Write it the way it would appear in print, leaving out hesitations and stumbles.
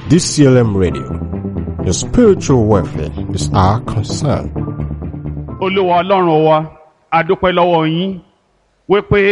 DCLM Radio. Your spiritual welfare is our concern. Olúwa Ọlọ́run wa, a dúpẹ́ lọ́wọ́ yín wípé